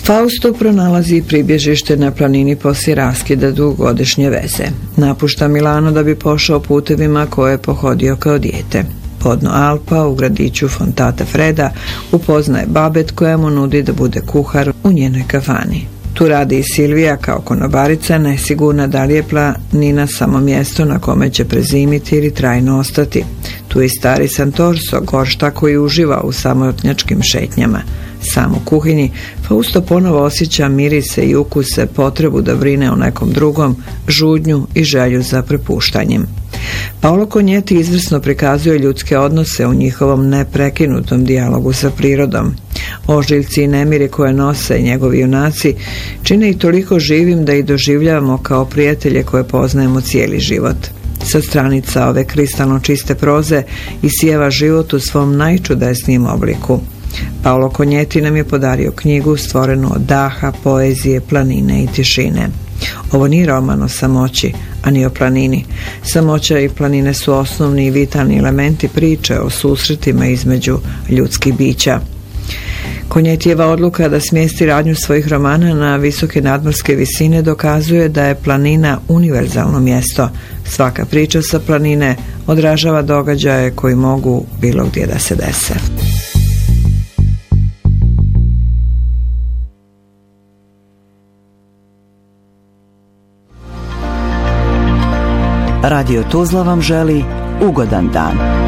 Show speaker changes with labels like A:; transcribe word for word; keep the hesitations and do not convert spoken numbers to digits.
A: Fausto pronalazi pribježište na planini poslije raskida dugogodišnje veze. Napušta Milano da bi pošao putevima koje je pohodio kao dijete. Podno Alpa, u gradiću Fontata Freda, upoznaje Babet koja mu nudi da bude kuhar u njenoj kafani. Tu radi i Silvija kao konobarica, nesigurna da li je planina samo mjesto na kome će prezimiti ili trajno ostati. Tu je i stari Santorso, goršta koji uživa u samotnjačkim šetnjama. Sam u kuhinji, Fausto ponovo osjeća mirise i ukuse, potrebu da brine o nekom drugom, žudnju i želju za prepuštanjem. Paolo Cognetti izvrsno prikazuje ljudske odnose u njihovom neprekinutom dijalogu sa prirodom. Ožiljci i nemiri koje nose njegovi junaci čine i toliko živim da ih doživljavamo kao prijatelje koje poznajemo cijeli život. Sa stranica ove kristalno čiste proze isijeva život u svom najčudesnijem obliku. Paolo Cognetti nam je podario knjigu stvorenu od daha, poezije, planine i tišine. Ovo nije roman o samoći, a ni o planini. Samoća i planine su osnovni i vitalni elementi priče o susretima između ljudskih bića. Cognettijeva odluka da smjesti radnju svojih romana na visoke nadmorske visine dokazuje da je planina univerzalno mjesto. Svaka priča sa planine odražava događaje koji mogu bilo gdje da se dese.
B: Radio Tuzla vam želi ugodan dan.